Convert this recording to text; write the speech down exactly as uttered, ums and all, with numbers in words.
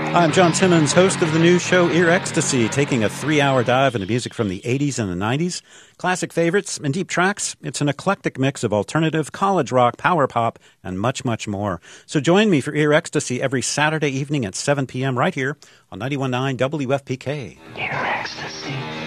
I'm John Timmons, host of the new show Ear Ecstasy, taking a three-hour dive into music from the eighties and the nineties, classic favorites and deep tracks. It's an eclectic mix of alternative, college rock, power pop, and much, much more. So join me for Ear Ecstasy every Saturday evening at seven p.m. right here on ninety-one point nine W F P K. Ear Ecstasy.